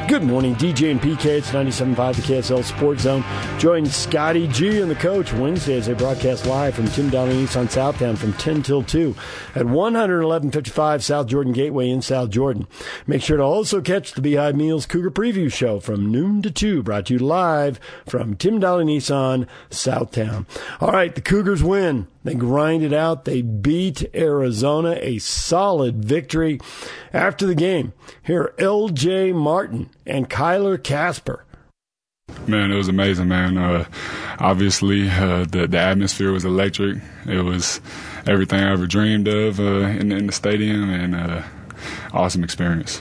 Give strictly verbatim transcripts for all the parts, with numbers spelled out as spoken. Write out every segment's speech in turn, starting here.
Good morning, D J and P K. It's ninety-seven point five, the K S L Sports Zone. Join Scotty G and the coach Wednesday as they broadcast live from Tim Downing Nissan Southtown from ten till two at one eleven fifty-five South Jordan Gateway in South Jordan. Make sure to also catch the Beehive Meals Cougar Preview Show from noon to two, brought to you live from Tim Downing Nissan Southtown. All right, the Cougars win. They grind it out. They beat Arizona, a solid victory. After the game, here are L J Martin and Kyler Casper. Man, it was amazing, man. Uh, obviously, uh, the, the atmosphere was electric. It was everything I ever dreamed of uh, in, in the stadium, and uh, awesome experience.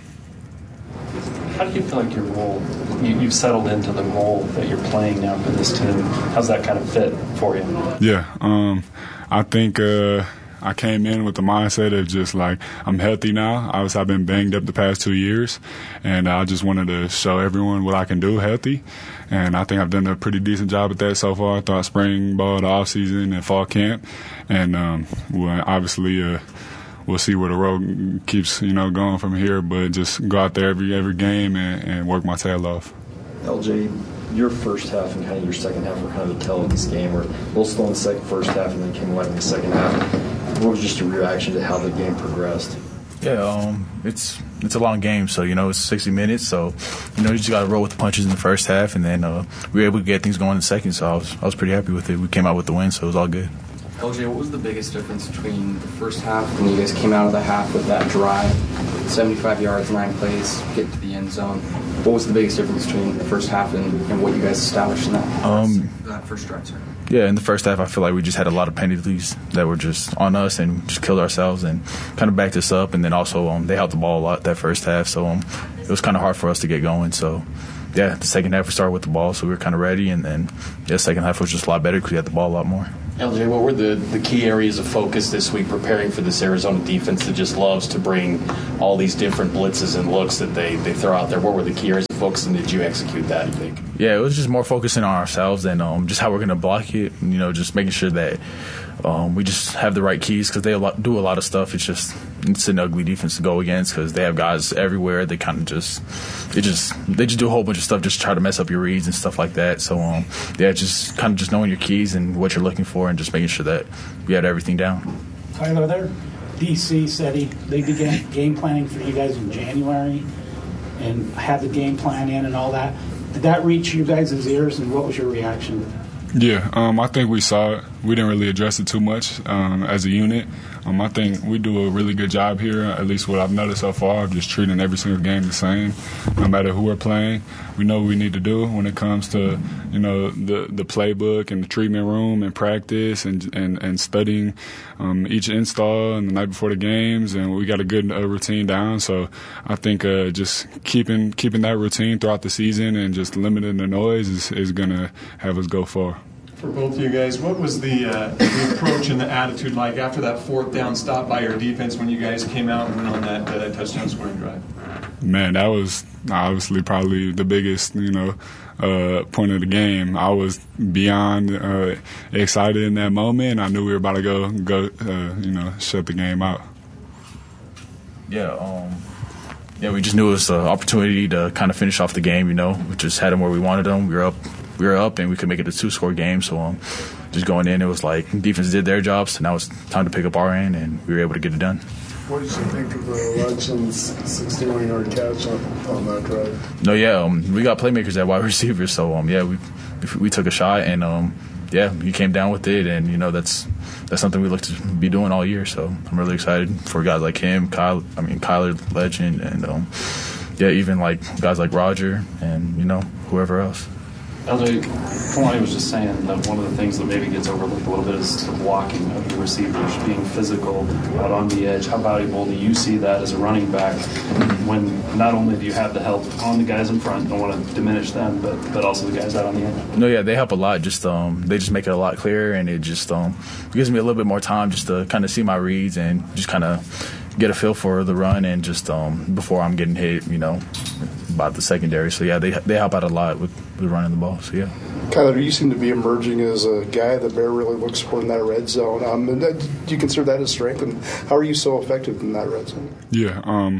How do you feel like your role, you, you've settled into the role that you're playing now for this team? How's that kind of fit for you? Yeah, um, I think uh, I came in with the mindset of just like, I'm healthy now. Obviously, I've been banged up the past two years, and I just wanted to show everyone what I can do healthy. And I think I've done a pretty decent job at that so far throughout spring ball, the off season, and fall camp. And um, well, obviously, uh, we'll see where the road keeps, you know, going from here. But just go out there every every game and, and work my tail off. L J, your first half and kind of your second half were kind of a tell of this game. We're a little slow in the second, first half, and then came alive in the second half. What was just your reaction to how the game progressed? Yeah, um, it's it's a long game, so, you know, it's sixty minutes. So, you know, you just got to roll with the punches in the first half, and then uh, we were able to get things going in the second. So I was I was pretty happy with it. We came out with the win, so it was all good. L J, what was the biggest difference between the first half when you guys came out of the half with that drive, seventy-five yards, nine plays, get to the end zone? What was the biggest difference between the first half and, and what you guys established in that, um, that first drive? Sorry. Yeah, in the first half, I feel like we just had a lot of penalties that were just on us and just killed ourselves and kind of backed us up. And then also um, they held the ball a lot that first half, so um, it was kind of hard for us to get going. So, yeah, the second half we started with the ball, so we were kind of ready. And then, yeah, second half was just a lot better because we had the ball a lot more. L J, what were the, the key areas of focus this week preparing for this Arizona defense that just loves to bring all these different blitzes and looks that they, they throw out there? What were the key areas of focus, and did you execute that, you think? Yeah, it was just more focusing on ourselves and um, just how we're going to block it, you know, just making sure that um, we just have the right keys because they a lot, do a lot of stuff. It's just it's an ugly defense to go against because they have guys everywhere. They kind of just it just they just do a whole bunch of stuff, just try to mess up your reads and stuff like that. So um, yeah, just kind of just knowing your keys and what you're looking for, and just making sure that we had everything down. Kyler, there, D C said he they began game planning for you guys in January, and had the game plan in and all that. Did that reach you guys' ears, and what was your reaction to that? Yeah, um, I think we saw it. We didn't really address it too much um, as a unit. Um, I think we do a really good job here, at least what I've noticed so far, of just treating every single game the same, no matter who we're playing. We know what we need to do when it comes to, you know, the, the playbook and the treatment room and practice and and, and studying um, each install and the night before the games, and we got a good uh, routine down. So I think uh, just keeping keeping that routine throughout the season and just limiting the noise is, is going to have us go far. For both of you guys, what was the, uh, the approach and the attitude like after that fourth down stop by your defense when you guys came out and went on that, uh, that touchdown scoring drive? Man, that was obviously probably the biggest, you know, uh, point of the game. I was beyond uh, excited in that moment. I knew we were about to go, go, uh, you know, shut the game out. Yeah, um, yeah, we just knew it was an opportunity to kind of finish off the game. You know, we just had them where we wanted them. We were up. We were up, and we could make it a two-score game. So um, just going in, it was like defense did their jobs, so now it's time to pick up our end, and we were able to get it done. What did you think of the Legson's sixty-one-yard catch on, on that drive? No, yeah, um, we got playmakers at wide receiver, so um, yeah, we we took a shot, and um, yeah, he came down with it, and you know that's that's something we look to be doing all year. So I'm really excited for guys like him, Kyle. I mean Kyler, legend, and um, yeah, even like guys like Roger, and you know whoever else. L J, Kalani was just saying that one of the things that maybe gets overlooked a little bit is the blocking of the receivers, being physical out on the edge. How valuable do you see that as a running back when not only do you have the help on the guys in front, don't want to diminish them, but, but also the guys out on the edge? No, yeah, they help a lot. Just um, they just make it a lot clearer, and it just um, gives me a little bit more time just to kind of see my reads and just kind of get a feel for the run and just um, before I'm getting hit, you know, about the secondary. So, yeah, they they help out a lot with, with running the ball. So, yeah. Kyler, you seem to be emerging as a guy that Bear really looks for in that red zone. Um, and that, do you consider that a strength? And how are you so effective in that red zone? Yeah, um,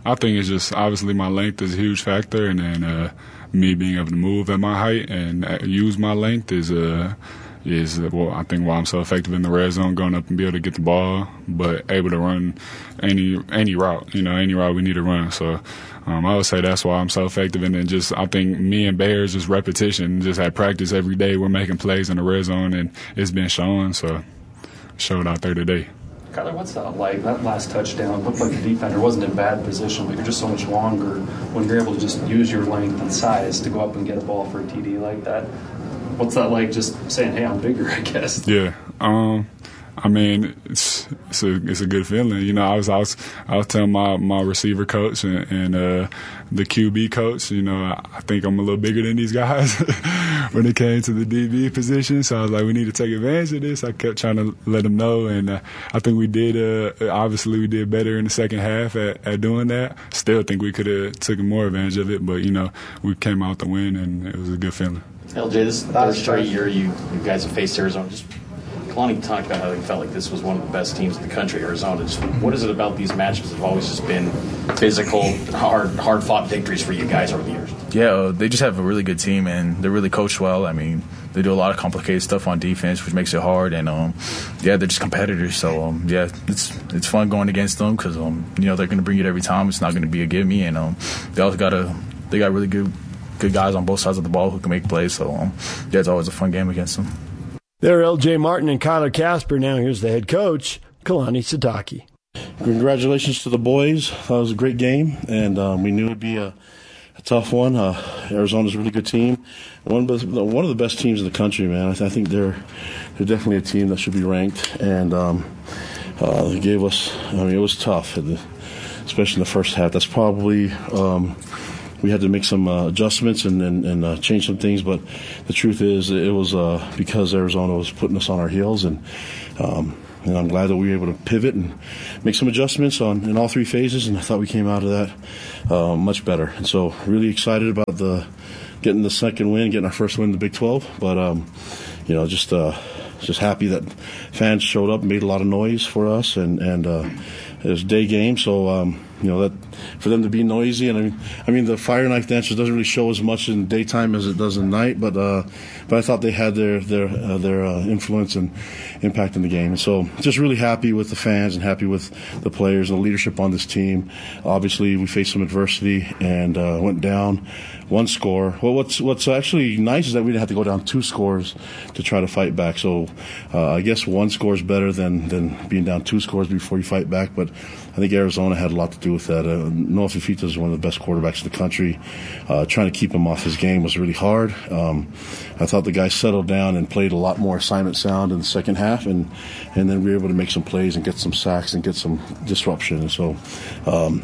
I think it's just obviously my length is a huge factor, and then uh, me being able to move at my height and use my length is uh, is well, I think why I'm so effective in the red zone, going up and be able to get the ball, but able to run any any route, you know, any route we need to run. So um, I would say that's why I'm so effective. And then just I think me and Bears just repetition, just at practice every day. We're making plays in the red zone, and it's been shown. So showed out there today. Kyler, what's that like? That last touchdown looked like the defender wasn't in bad position, but you're just so much longer when you're able to just use your length and size to go up and get a ball for a T D like that. What's that like? Just saying, "Hey, I'm bigger," I guess. Yeah. Um, I mean, it's it's a it's a good feeling. You know, I was I was I was telling my, my receiver coach and, and uh, the Q B coach, you know, I, I think I'm a little bigger than these guys when it came to the D B position. So I was like, we need to take advantage of this. I kept trying to let them know, and uh, I think we did. Uh, obviously, we did better in the second half at, at doing that. Still think we could have taken more advantage of it, but you know, we came out to win, and it was a good feeling. L J, this is the third straight year you, you guys have faced Arizona. Just Kalani talked about how they felt like this was one of the best teams in the country, Arizona. Just, what is it about these matchups that have always just been physical, hard, hard-fought victories for you guys over the years? Yeah, uh, they just have a really good team, and they're really coached well. I mean, they do a lot of complicated stuff on defense, which makes it hard. And, um, yeah, they're just competitors. So, um, yeah, it's it's fun going against them because, um, you know, they're going to bring it every time. It's not going to be a give-me. And um, they also got a they got really good good guys on both sides of the ball who can make plays. So, um, yeah, it's always a fun game against them. There, L J Martin and Kyler Casper. Now here's the head coach, Kalani Sitake. Congratulations to the boys. That was a great game, and um, we knew it would be a, a tough one. Uh, Arizona's a really good team. One of, the, one of the best teams in the country, man. I, th- I think they're they're definitely a team that should be ranked, and um, uh, they gave us, I mean, it was tough, especially in the first half. That's probably... Um, We had to make some uh, adjustments and, and, and uh, change some things, but the truth is it was uh, because Arizona was putting us on our heels, and um, and I'm glad that we were able to pivot and make some adjustments on in all three phases, and I thought we came out of that uh, much better. And so really excited about the getting the second win, getting our first win in the Big twelve, but um, you know, just uh, just happy that fans showed up and made a lot of noise for us, and and uh, it was a day game, so um, you know, that for them to be noisy, and I mean, I mean the fire knife dancers doesn't really show as much in daytime as it does in night, but uh, but I thought they had their their uh, their uh, influence and impact in the game, and so just really happy with the fans and happy with the players and the leadership on this team. Obviously, we faced some adversity and uh, went down one score. Well, what's what's actually nice is that we didn't have to go down two scores to try to fight back. So uh, I guess one score is better than than being down two scores before you fight back, but I think Arizona had a lot to do with that. Uh, Noah Fifita is one of the best quarterbacks in the country. Uh, trying to keep him off his game was really hard. Um, I thought the guys settled down and played a lot more assignment sound in the second half, and, and then we were able to make some plays and get some sacks and get some disruption. And so um,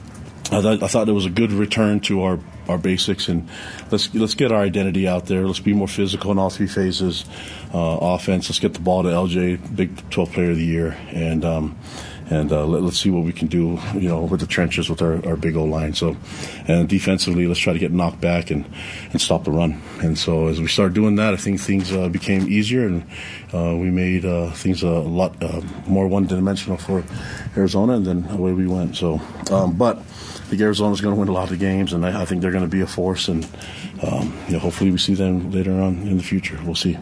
I, th- I thought it was a good return to our, our basics, and let's let's get our identity out there. Let's be more physical in all three phases. Uh, offense, let's get the ball to L J, Big twelve Player of the Year, and um, and uh, let, let's see what we can do, you know, with the trenches with our, our big O line. So, and defensively, let's try to get knocked back and, and stop the run. And so, as we started doing that, I think things uh, became easier, and uh, we made uh, things a lot uh, more one-dimensional for Arizona, and then away we went. So, um, but I think Arizona's going to win a lot of games, and I, I think they're going to be a force. And um, you know, hopefully, we see them later on in the future. We'll see.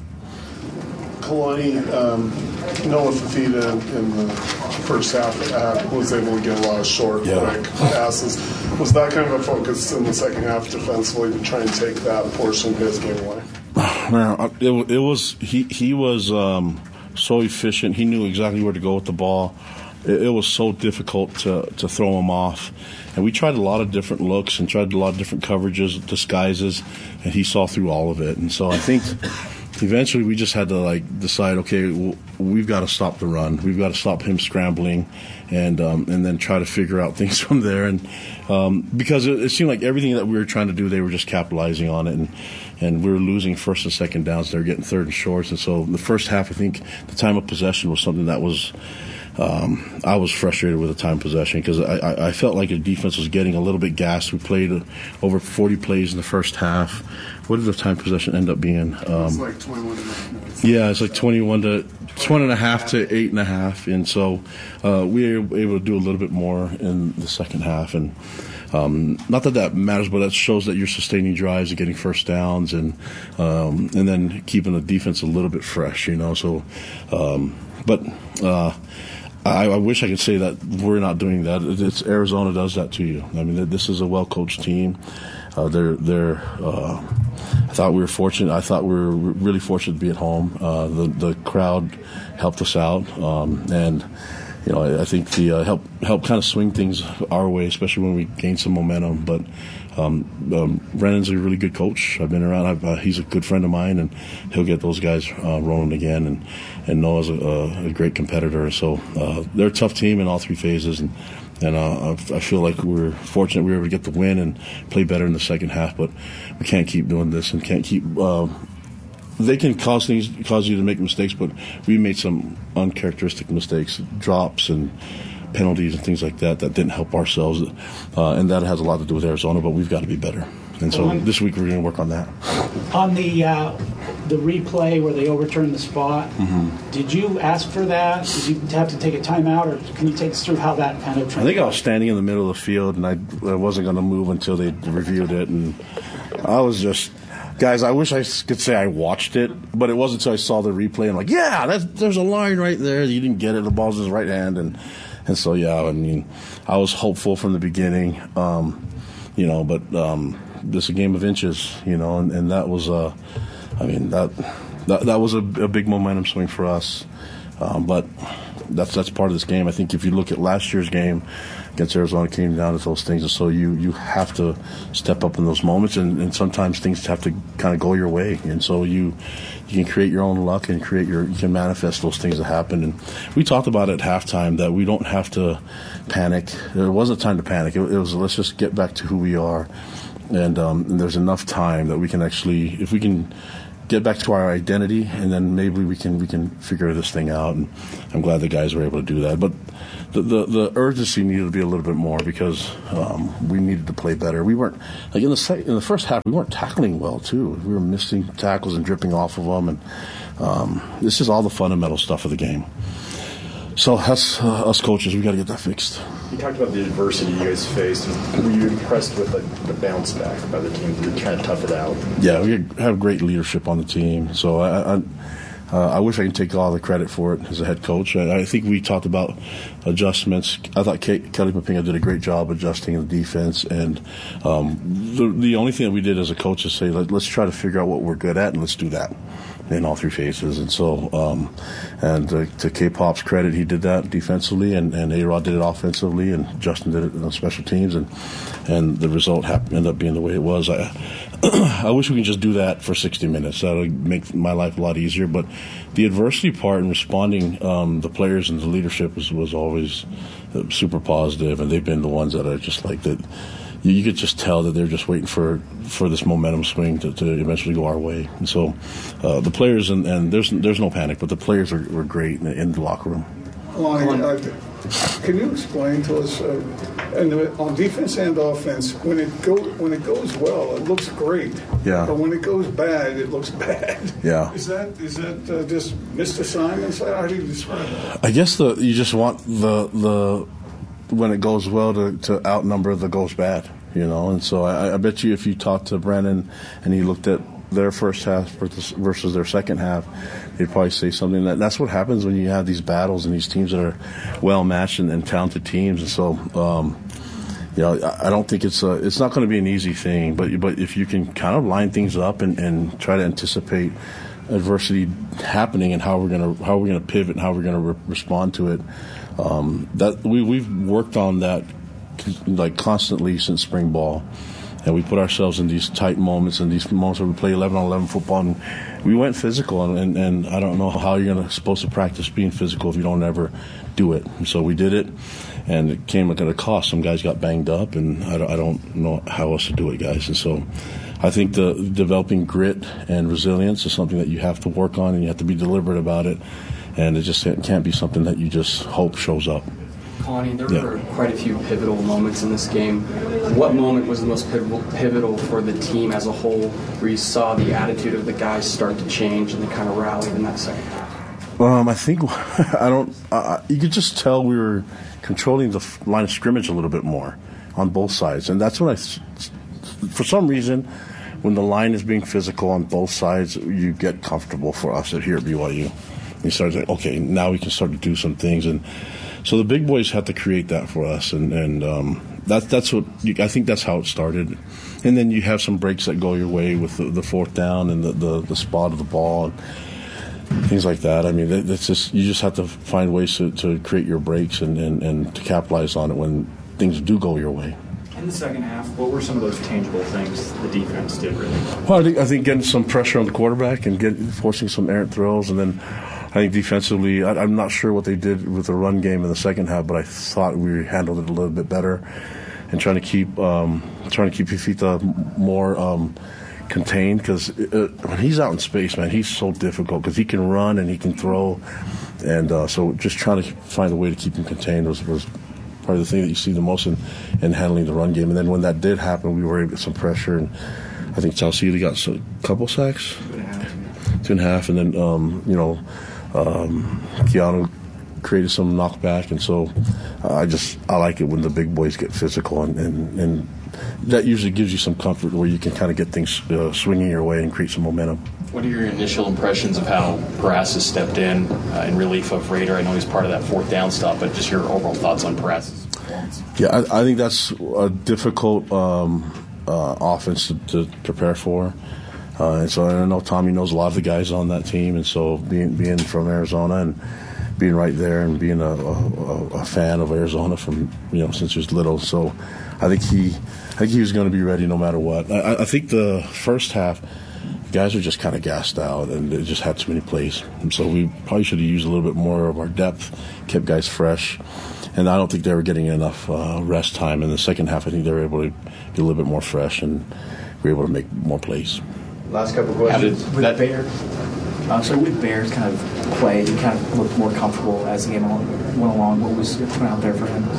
Kalani, um, Noah Fifita in the first half uh, was able to get a lot of short, yeah. quick passes. Was that kind of a focus in the second half defensively to try and take that portion of his game away? Man, it, it was he. He was um, so efficient. He knew exactly where to go with the ball. It, it was so difficult to to throw him off, and we tried a lot of different looks and tried a lot of different coverages, disguises, and he saw through all of it. And so I think eventually we just had to like decide, okay, well, we've got to stop the run. We've got to stop him scrambling, and um, and then try to figure out things from there. And um, because it, it seemed like everything that we were trying to do, they were just capitalizing on it, and and we were losing first and second downs. They were getting third and shorts, and so the first half, I think the time of possession was something that was um, I was frustrated with the time possession because I, I, I felt like the defense was getting a little bit gassed. We played uh, over forty plays in the first half. What did the time possession end up being? Um, It's like twenty-one and a half minutes. Yeah, it's like twenty-one to twenty and a half to eight and a half, and so uh, we were able to do a little bit more in the second half. And um, not that that matters, but that shows that you're sustaining drives and getting first downs, and um, and then keeping the defense a little bit fresh, you know. So, um, but. Uh, I, I wish I could say that we're not doing that. It's Arizona does that to you. I mean, this is a well-coached team. Uh, they're they're. Uh, I thought we were fortunate. I thought we were really fortunate to be at home. Uh, the the crowd helped us out, um, and you know I, I think the uh, help help kind of swing things our way, especially when we gain some momentum. But um, um, Brennan's a really good coach. I've been around. I've, uh, he's a good friend of mine, and he'll get those guys uh, rolling again. And and Noah's a, a, a great competitor. So uh, they're a tough team in all three phases, and. And uh, I feel like we're fortunate we were able to get the win and play better in the second half. But we can't keep doing this and can't keep. Uh, they can cause things, cause you to make mistakes, but we made some uncharacteristic mistakes, drops and penalties and things like that that didn't help ourselves. Uh, and that has a lot to do with Arizona. But we've got to be better. And so well, this week we're going to work on that. On the uh, the replay where they overturned the spot, mm-hmm. did you ask for that? Did you have to take a timeout, or can you take us through how that kind of? I think I was standing in the middle of the field, and I, I wasn't going to move until they reviewed it, and I was just, guys. I wish I could say I watched it, but it wasn't until I saw the replay. I'm like, yeah, that's, there's a line right there. You didn't get it. The ball's in his right hand, and and so yeah. I mean, I was hopeful from the beginning, um, you know, but. Um, This is a game of inches, you know, and, and that was, uh, I mean, that that, that was a, a big momentum swing for us. Um, but that's that's part of this game. I think if you look at last year's game against Arizona, it came down to those things, and so you, you have to step up in those moments, and, and sometimes things have to kind of go your way, and so you you can create your own luck and create your you can manifest those things that happen. And we talked about at halftime that we don't have to panic. There wasn't time to panic. It, it was let's just get back to who we are. And, um, and there's enough time that we can actually, if we can get back to our identity, and then maybe we can we can figure this thing out. And I'm glad the guys were able to do that. But the the, the urgency needed to be a little bit more because um, we needed to play better. We weren't like in the sec- in the first half we weren't tackling well too. We were missing tackles and dripping off of them, and um, this is all the fundamental stuff of the game. So us uh, us coaches, we got to get that fixed. You talked about the adversity you guys faced. Were you impressed with the, the bounce back by the team to kind of tough it out? Yeah, we have great leadership on the team. So I I, uh, I wish I could take all the credit for it as a head coach. I, I think we talked about adjustments. I thought Kate, Kelly Papinga did a great job adjusting the defense. And um, the, the only thing that we did as a coach is say, Let, let's try to figure out what we're good at, and let's do that in all three phases. And so, um, and uh, to K-Pop's credit, he did that defensively, and, and A-Rod did it offensively, and Justin did it on special teams, and and the result happened, ended up being the way it was. I I wish we could just do that for sixty minutes. That would make my life a lot easier. But the adversity part and responding, um, the players and the leadership was, was always super positive, and they've been the ones that are just like that. You could just tell that they're just waiting for, for this momentum swing to, to eventually go our way. And so uh, the players, and, and there's there's no panic, but the players were, were great in, in the locker room. Lonnie, uh, can you explain to us, uh, and on defense and offense, when it go when it goes well, it looks great. Yeah. But when it goes bad, it looks bad. Yeah. Is that is that uh, just Mister Simon's? How do you describe that? I guess the you just want the the when it goes well to, to outnumber the goes bad, you know. And so I, I bet you if you talked to Brennan and he looked at their first half versus their second half, they'd probably say something. That that's what happens when you have these battles and these teams that are well matched and, and talented teams. And so, um, you know, I, I don't think it's a, it's not going to be an easy thing. But but if you can kind of line things up and, and try to anticipate adversity happening and how we're going to how we're going to pivot and how we're going to re- respond to it. Um, that we we've worked on that like constantly since spring ball, and we put ourselves in these tight moments and these moments where we play eleven on eleven football, and we went physical. And, and, and I don't know how you're gonna supposed to practice being physical if you don't ever do it. And so we did it, and it came at a cost. Some guys got banged up, and I don't, I don't know how else to do it, guys. And so I think the developing grit and resilience is something that you have to work on, and you have to be deliberate about it. and it just can't be something that you just hope shows up. Kalani, there Yeah. were quite a few pivotal moments in this game. What moment was the most pivotal, pivotal for the team as a whole, where you saw the attitude of the guys start to change and they kind of rallied in that second half? Um, I think I don't. Uh, you could just tell we were controlling the f- line of scrimmage a little bit more on both sides, and that's when I, for some reason, when the line is being physical on both sides, you get comfortable for us at here at B Y U. You start saying, okay, now we can start to do some things, and so the big boys have to create that for us, and and um, that that's what you, I think that's how it started, and then you have some breaks that go your way with the, the fourth down and the, the, the spot of the ball and things like that. I mean, that, that's just you just have to find ways to, to create your breaks and, and, and to capitalize on it when things do go your way. In the second half, what were some of those tangible things the defense did really? Well, I think I think getting some pressure on the quarterback and get forcing some errant throws, and then I think defensively, I, I'm not sure what they did with the run game in the second half, but I thought we handled it a little bit better, and trying to keep um, trying to keep Fifita more um, contained, because uh, when he's out in space, man, he's so difficult because he can run and he can throw, and uh, so just trying to find a way to keep him contained was. was probably the thing that you see the most in, in handling the run game. And then when that did happen, we were able to get some pressure, and I think Chelsea got a couple sacks, two and a half, two and, a half, and then um, you know um, Keanu created some knockback, and so uh, I just I like it when the big boys get physical, and, and, and that usually gives you some comfort where you can kind of get things uh, swinging your way and create some momentum. What are your initial impressions of how Parasis stepped in uh, in relief of Rader? I know he's part of that fourth down stop, but just your overall thoughts on Parasis' performance. Yeah, I, I think that's a difficult um, uh, offense to, to prepare for. Uh, and so I know Tommy knows a lot of the guys on that team, and so being being from Arizona and being right there and being a, a, a fan of Arizona from you know since he was little, so I think he I think he was going to be ready no matter what. I, I think the first half, guys were just kind of gassed out, and they just had too many plays. And so we probably should have used a little bit more of our depth, kept guys fresh. And I don't think they were getting enough uh, rest time. In the second half, I think they were able to get a little bit more fresh, and we were able to make more plays. Last couple of questions. With that Bear, uh, so with Bear's kind of play, he kind of looked more comfortable as the game went along. What was put out there for him?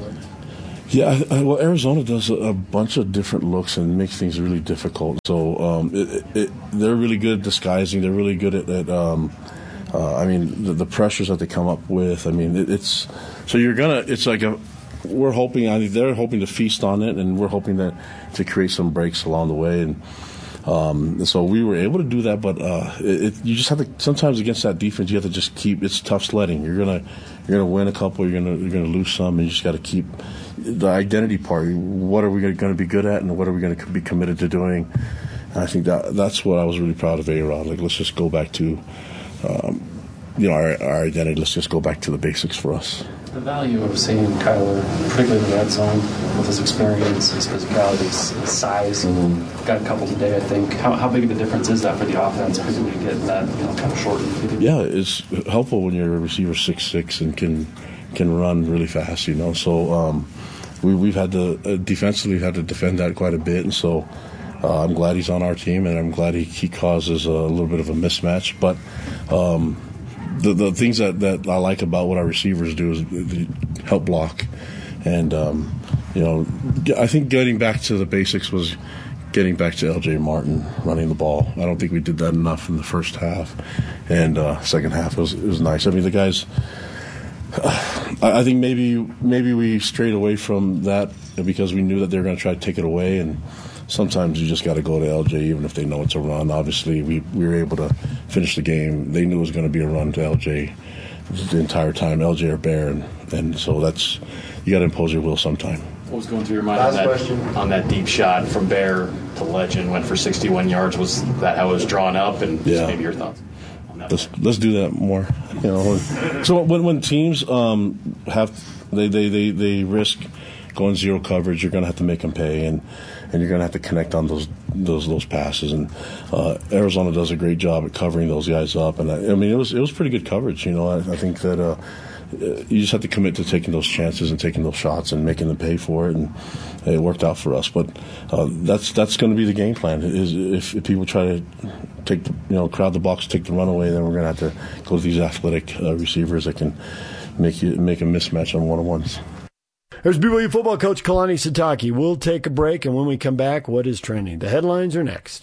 Yeah, I, well, Arizona does a, a bunch of different looks and makes things really difficult. So um, it, it, they're really good at disguising. They're really good at, at um, uh, I mean, the, the pressures that they come up with. I mean, it, it's so you're gonna. It's like a. We're hoping. I think they're hoping to feast on it, and we're hoping that to create some breaks along the way. And um, so we were able to do that. But uh, it, it, you just have to. Sometimes against that defense, you have to just keep. It's tough sledding. You're gonna. You're gonna win a couple. You're gonna. You're gonna lose some, and you just got to keep. The identity part, what are we going to be good at, and what are we going to be committed to doing? And I think that that's what I was really proud of A-Rod. Like, let's just go back to, um, you know, our, our identity. Let's just go back to the basics for us. The value of seeing Kyler, particularly in the red zone, with his experience, his physicality, his, his size, mm-hmm. got a couple today, I think. How, how big of a difference is that for the offense, particularly getting that, you know, kind of short? Yeah, it's helpful when you're a receiver six six and can can run really fast, you know. So um, we, we've had to uh, defensively had to defend that quite a bit, and so uh, I'm glad he's on our team, and I'm glad he, he causes a little bit of a mismatch. But um, the the things that, that I like about what our receivers do is help block, and um, you know, I think getting back to the basics was getting back to L J Martin running the ball. I don't think we did that enough in the first half, and uh, second half was it was nice. I mean, the guys. I think maybe maybe we strayed away from that because we knew that they were going to try to take it away, and sometimes you just got to go to L J even if they know it's a run. Obviously, we, we were able to finish the game. They knew it was going to be a run to L J the entire time, L J or Bear, and, and so that's you got to impose your will sometime. What was going through your mind on that, on that deep shot from Bear to Legend, went for sixty-one yards? Was that how it was drawn up? And yeah. maybe your thoughts? Let's let's do that more. You know, so when when teams um, have they, they, they, they risk going zero coverage, you're going to have to make them pay, and, and you're going to have to connect on those those those passes. And uh, Arizona does a great job at covering those guys up. And I, I mean, it was it was pretty good coverage. You know, I, I think that uh, you just have to commit to taking those chances and taking those shots and making them pay for it, and it worked out for us. But uh, that's that's going to be the game plan. Is if, if people try to take the, you know crowd the box, take the run away, then we're going to have to go to these athletic uh, receivers that can make you make a mismatch on one-on-ones. There's B Y U football coach Kalani Sitake. We'll take a break, and when we come back, what is trending? The headlines are next.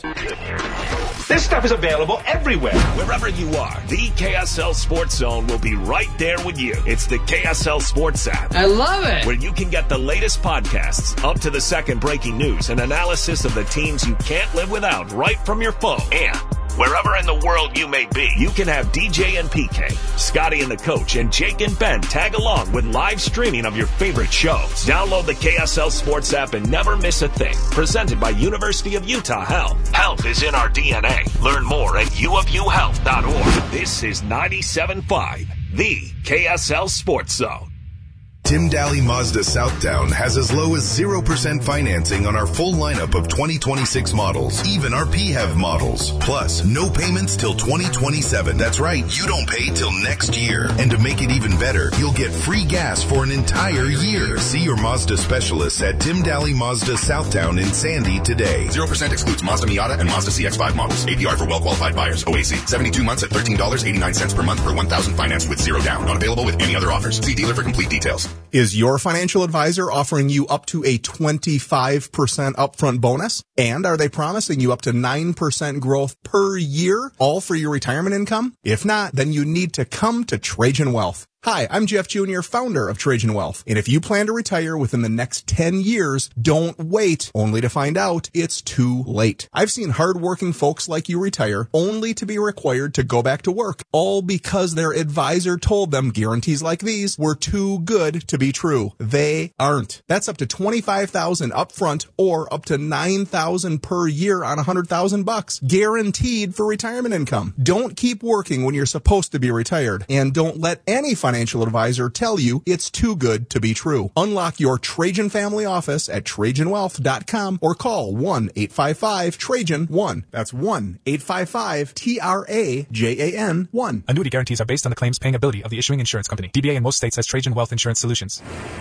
This stuff is available everywhere. Wherever you are, the K S L Sports Zone will be right there with you. It's the K S L Sports app. I love it. Where you can get the latest podcasts, up to the second breaking news, and analysis of the teams you can't live without right from your phone. And wherever in the world you may be, you can have D J and P K, Scotty and the Coach, and Jake and Ben tag along with live streaming of your favorite shows. Download the K S L Sports app and never miss a thing. Presented by University of Utah Health. Health is in our D N A. Learn more at u of u health dot org. This is ninety-seven point five, the K S L Sports Zone. Tim Daly Mazda Southtown has as low as zero percent financing on our full lineup of twenty twenty-six models, even our P H E V models. Plus, no payments till twenty twenty-seven. That's right, you don't pay till next year. And to make it even better, you'll get free gas for an entire year. See your Mazda specialists at Tim Daly Mazda Southtown in Sandy today. zero percent excludes Mazda Miata and Mazda C X five models. A P R for well-qualified buyers. O A C. seventy-two months at thirteen dollars and eighty-nine cents per month per one thousand financed with zero down. Not available with any other offers. See dealer for complete details. Is your financial advisor offering you up to a twenty-five percent upfront bonus? And are they promising you up to nine percent growth per year, all for your retirement income? If not, then you need to come to Trajan Wealth. Hi, I'm Jeff Junior, founder of Trajan Wealth. And if you plan to retire within the next ten years, don't wait only to find out it's too late. I've seen hardworking folks like you retire only to be required to go back to work, all because their advisor told them guarantees like these were too good to be true. They aren't. That's up to twenty-five thousand dollars upfront or up to nine thousand dollars per year on one hundred thousand bucks, guaranteed for retirement income. Don't keep working when you're supposed to be retired, and don't let any financial advisor tell you it's too good to be true. Unlock your Trajan family office at Trajan Wealth dot com or call one eight five five Trajan one. That's one eight five five T R A J A N one. Annuity guarantees are based on the claims paying ability of the issuing insurance company. D B A in most states has Trajan Wealth Insurance Solutions.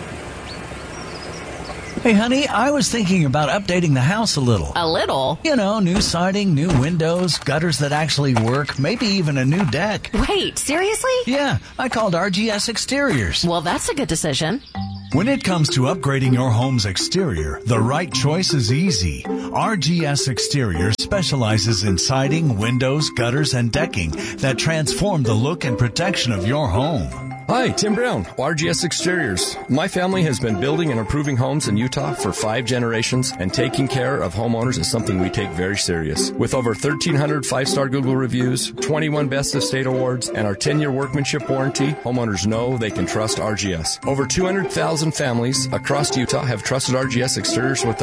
Hey, honey, I was thinking about updating the house a little. A little? You know, new siding, new windows, gutters that actually work, maybe even a new deck. Wait, seriously? Yeah, I called R G S Exteriors. Well, that's a good decision. When it comes to upgrading your home's exterior, the right choice is easy. R G S Exterior specializes in siding, windows, gutters, and decking that transform the look and protection of your home. Hi, Tim Brown, R G S Exteriors. My family has been building and improving homes in Utah for five generations, and taking care of homeowners is something we take very serious. With over thirteen hundred five-star Google reviews, twenty-one Best of State awards, and our ten-year workmanship warranty, homeowners know they can trust R G S. Over two hundred thousand families across Utah have trusted R G S Exteriors with their